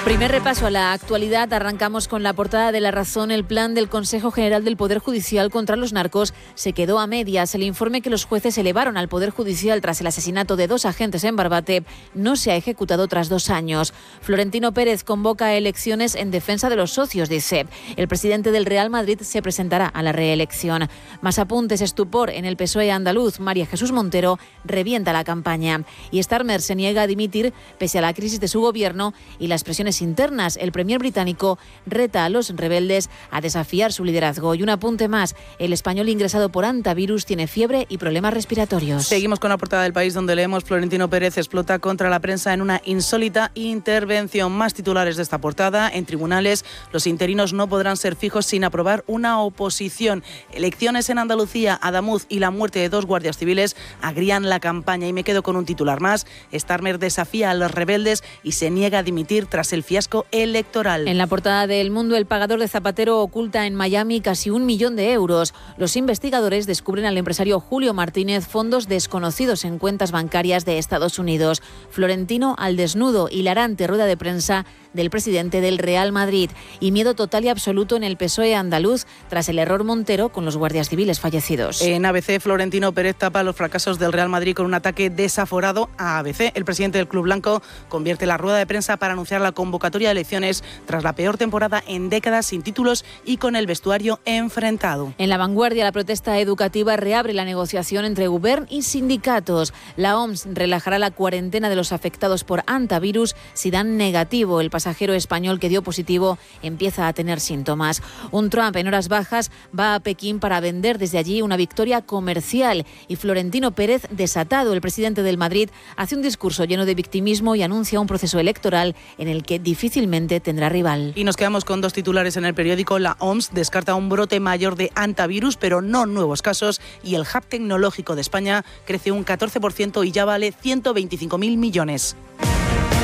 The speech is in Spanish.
Primer repaso a la actualidad. Arrancamos con la portada de La Razón. El plan del Consejo General del Poder Judicial contra los narcos se quedó a medias. El informe que los jueces elevaron al Poder Judicial tras el asesinato de 2 agentes en Barbate no se ha ejecutado tras 2 años. Florentino Pérez convoca a elecciones en defensa de los socios, dice. El presidente del Real Madrid se presentará a la reelección. Más apuntes. Estupor en el PSOE andaluz. María Jesús Montero revienta la campaña. Y Starmer se niega a dimitir pese a la crisis de su gobierno y las presiones internas. El premier británico reta a los rebeldes a desafiar su liderazgo. Y un apunte más, el español ingresado por hantavirus tiene fiebre y problemas respiratorios. Seguimos con la portada del País, donde leemos: Florentino Pérez explota contra la prensa en una insólita intervención. Más titulares de esta portada: en tribunales, los interinos no podrán ser fijos sin aprobar una oposición. Elecciones en Andalucía, Adamuz y la muerte de 2 guardias civiles agrían la campaña. Y me quedo con un titular más: Starmer desafía a los rebeldes y se niega a dimitir tras el fiasco electoral. En la portada de El Mundo, el pagador de Zapatero oculta en Miami casi 1 millón de euros. Los investigadores descubren al empresario Julio Martínez fondos desconocidos en cuentas bancarias de Estados Unidos. Florentino al desnudo, hilarante rueda de prensa del presidente del Real Madrid. Y miedo total y absoluto en el PSOE andaluz tras el error Montero con los guardias civiles fallecidos. En ABC, Florentino Pérez tapa los fracasos del Real Madrid con un ataque desaforado a ABC. El presidente del Club Blanco convierte la rueda de prensa para anunciar la convocatoria de elecciones tras la peor temporada en décadas, sin títulos y con el vestuario enfrentado. En La Vanguardia, la protesta educativa reabre la negociación entre Govern y sindicatos. La OMS relajará la cuarentena de los afectados por hantavirus si dan negativo. El pasajero español que dio positivo empieza a tener síntomas. Un Trump en horas bajas va a Pekín para vender desde allí una victoria comercial. Y Florentino Pérez desatado. El presidente del Madrid hace un discurso lleno de victimismo y anuncia un proceso electoral en el que difícilmente tendrá rival. Y nos quedamos con 2 titulares en el periódico. La OMS descarta un brote mayor de hantavirus, pero no nuevos casos. Y el hub tecnológico de España crece un 14% y ya vale 125.000 millones.